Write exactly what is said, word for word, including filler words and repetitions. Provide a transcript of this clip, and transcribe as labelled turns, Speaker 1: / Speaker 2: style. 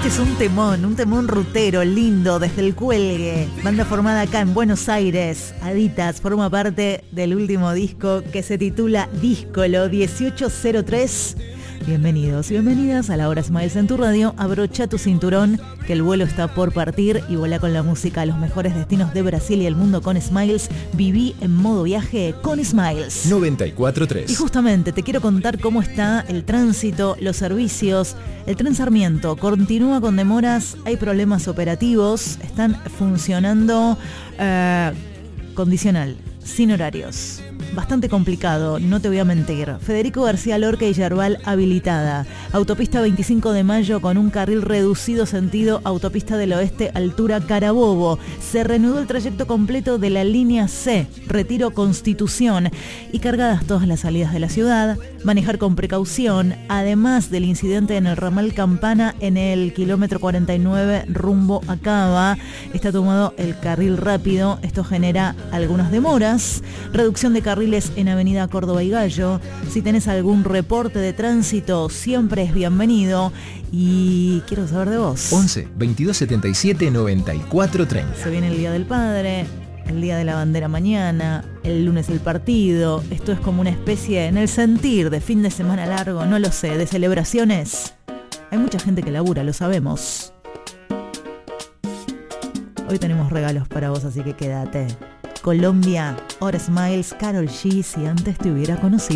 Speaker 1: Este es un temón, un temón rutero, lindo, desde el Cuelgue. Banda formada acá en Buenos Aires. Aditas forma parte del último disco que se titula Díscolo dieciocho cero tres. Bienvenidos y bienvenidas a la Hora Smiles en tu radio. Abrocha tu cinturón, que el vuelo está por partir y volá con la música a los mejores destinos de Brasil y el mundo con Smiles. Viví en modo viaje con Smiles.
Speaker 2: noventa y cuatro tres.
Speaker 1: Y justamente te quiero contar cómo está el tránsito, los servicios. El tren Sarmiento continúa con demoras, hay problemas operativos, están funcionando eh, condicional, sin horarios. Bastante complicado, no te voy a mentir. Federico García Lorca y Yerbal habilitada. Autopista veinticinco de mayo con un carril reducido sentido Autopista del Oeste, altura Carabobo. Se reanudó el trayecto completo de la línea C, Retiro Constitución. Y cargadas todas las salidas de la ciudad. Manejar con precaución, además del incidente en el ramal Campana en el kilómetro cuarenta y nueve rumbo a Cava. Está tomado el carril rápido, esto genera algunas demoras. Reducción de carriles en Avenida Córdoba y Gallo. Si tenés algún reporte de tránsito, siempre es bienvenido. Y quiero saber de vos.
Speaker 2: once, veintidós setenta y siete, noventa y cuatro treinta.
Speaker 1: Se viene el Día del Padre, el Día de la Bandera mañana, el lunes el partido. Esto es como una especie, en el sentir, de fin de semana largo, no lo sé, de celebraciones. Hay mucha gente que labura, lo sabemos. Hoy tenemos regalos para vos, así que quédate. Colombia, Hora Smiles, Karol G, si antes te hubiera conocido.